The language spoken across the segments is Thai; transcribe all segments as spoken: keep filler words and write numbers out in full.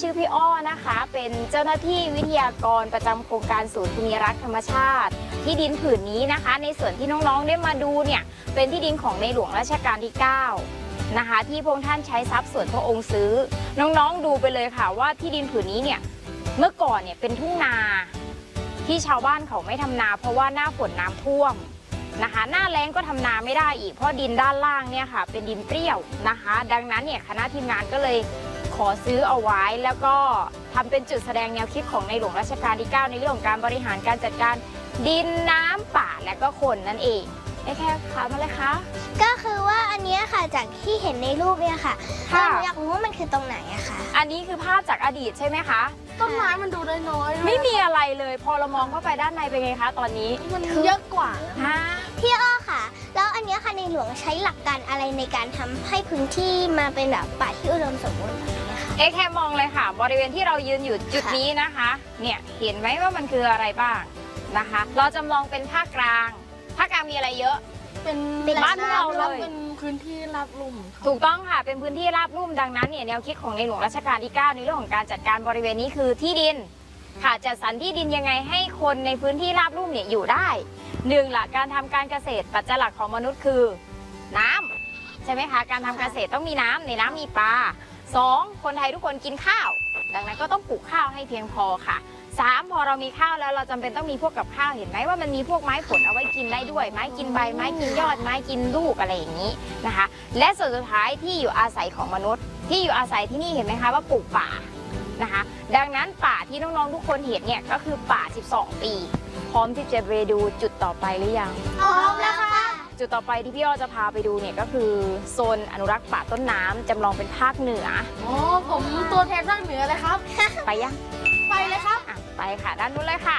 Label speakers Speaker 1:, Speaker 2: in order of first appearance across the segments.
Speaker 1: ชื่อพี่อ้อนะคะเป็นเจ้าหน้าที่วิทยากรประจำโครงการศูนย์ภูมิรักษ์ธรรมชาติที่ดินผืนนี้นะคะในส่วนที่น้องๆได้มาดูเนี่ยเป็นที่ดินของในหลวงรัชกาลที่เก้านะคะที่พระองค์ท่านใช้ทรัพย์ส่วนพระองค์ซื้อน้องๆดูไปเลยค่ะว่าที่ดินผืนนี้เนี่ยเมื่อก่อนเนี่ยเป็นทุ่งนาที่ชาวบ้านเขาไม่ทำนาเพราะว่าหน้าฝนน้ำท่วมนะคะหน้าแล้งก็ทำนาไม่ได้อีกเพราะดินด้านล่างเนี่ยค่ะเป็นดินเปรี้ยวนะคะดังนั้นเนี่ยคณะทีมงานก็เลยขอซื้อเอาไว้แล้วก็ทำเป็นจุดแสดงแนวคิดของในหลวงรัชกาลที่เก้าในเรื่องของการบริหารการจัดการดินน้ำป่าและก็คนนั่นเองไอ้แค่ค่ะมาเลยคะ
Speaker 2: ก็คือว่าอันนี้ค่ะจากที่เห็นในรูปเนี่ยค่ะเราอยากรู้ว่ามันคือตรงไหนอะค่ะ
Speaker 1: อันนี้คือภาพจากอดีตใช่ไหมคะ
Speaker 3: ต้นไม้มันดูน้อยๆ
Speaker 1: ไม่มีอะไรเลยพอเรามองเข้าไปด้านในเป็นไงคะตอนนี้
Speaker 3: มันเยอะกว่า
Speaker 2: พี่อ้อค่ะแล้วอันนี้ค่ะในหลวงใช้หลักการอะไรในการทำให้พื้นที่มาเป็นแบบป่าที่อุดมสมบูรณ์แบบนี้ค่ะ
Speaker 1: เอ๊ะแค่มองเลยค่ะบริเวณที่เรายืนอยู่จุดนี้นะคะเนี่ยเห็นไหมว่ามันคืออะไรบ้างนะคะเราจำลองเป็นภาคกลางภาคกลางมีอะไรเยอะ
Speaker 3: เป็น
Speaker 1: บ้านเราเลย
Speaker 3: เป็นพื้นที่ราบลุ่ม
Speaker 1: ถูกต้องค่ะเป็นพื้นที่ราบลุ่มดังนั้นเนี่ยแนวคิดของในหลวงรัชกาลที่เก้าในเรื่องของการจัดการบริเวณนี้คือที่ดินค่ะจัดสรรที่ดินยังไงให้คนในพื้นที่ราบลุ่มเนี่ยอยู่ได้หนึ่งหลักการทำการเกษตรปัจจัยหลักของมนุษย์คือน้ำใช่ไหมคะการทำเกษตรต้องมีน้ำในน้ำมีปลาสองคนไทยทุกคนกินข้าวดังนั้นก็ต้องปลูกข้าวให้เพียงพอค่ะสามพอเรามีข้าวแล้วเราจำเป็นต้องมีพวกกับข้าวเห็นไหมว่ามันมีพวกไม้ผลเอาไว้กินได้ด้วยไม้กินใบไม้กินยอดไม้กินลูกอะไรอย่างนี้นะคะและส่วนสุดท้ายที่อยู่อาศัยของมนุษย์ที่อยู่อาศัยที่นี่เห็นไหมคะว่าปลูกป่านะคะดังนั้นป่าที่น้องๆทุกคนเห็นเนี่ยก็คือป่าสิบสองปีพร้อมที่จะไปดูจุดต่อไปหรือยัง
Speaker 2: พร้อมแล้วค่ะ
Speaker 1: จุดต่อไปที่พี่อ้อจะพาไปดูเนี่ยก็คือโซนอนุรักษ์ป่าต้นน้ำจำลองเป็นภาคเหนือ
Speaker 3: อ๋อผมตัวแทนภาคเหนือเลยครับ
Speaker 1: ไปยัง
Speaker 3: ไปเลยครับ
Speaker 1: ไปค่ะด้านนู้นเลยค่ะ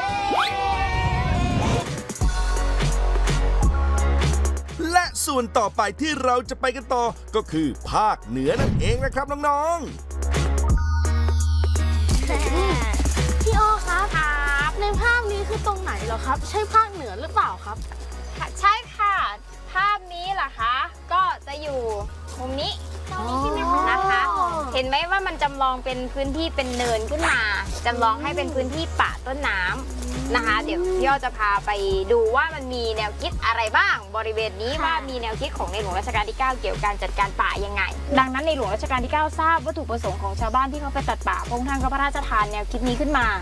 Speaker 4: และส่วนต่อไปที่เราจะไปกันต่อก็คือภาคเหนือนั่นเองนะครับน้อง
Speaker 3: ๆพี่อ้อครับในภาพนี้คือตรงไหนเหรอครับใช่ภาคเหนือหรือเปล่าครับ
Speaker 1: ใช่ค่ะภาพนี้เหรอคะก็จะอยู่มุมนี้ตรงนี้ใช่ไหมคะนะคะเห็นไหมว่ามันจำลองเป็นพื้นที่เป็นเนินขึ้นมาจำลองให้เป็นพื้นที่ป่าต้นน้ำนะคะเดี๋ยวพี่อ้อจะพาไปดูว่ามันมีแนวคิดอะไรบ้างบริเวณนี้ว่ามีแนวคิดของในหลวงรัชกาลที่เก้าเกี่ยวกับการจัดการป่ายังไงดังนั้นในหลวงรัชกาลที่เก้าทราบวัตถุประสงค์ของชาวบ้านที่เขาไปตัดป่าพระองค์ท่านก็พระราชทานแนวคิดนี้ขึ้นมา